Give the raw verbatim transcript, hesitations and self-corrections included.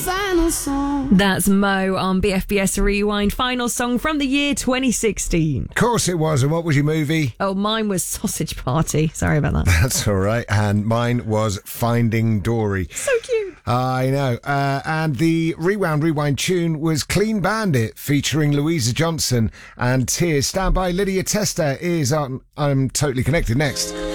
final song. That's Mo on B F B S Rewind. Final song from the year twenty sixteen. Of course it was. And what was your movie? Oh, mine was Sausage Party. Sorry about that. That's all right. And mine was Finding Dory. So cute. I know. Uh, and the Rewound Rewind tune was Clean Bandit featuring Louisa Johnson and Tears. Stand by. Lydia Testa is on I'm Totally Connected next.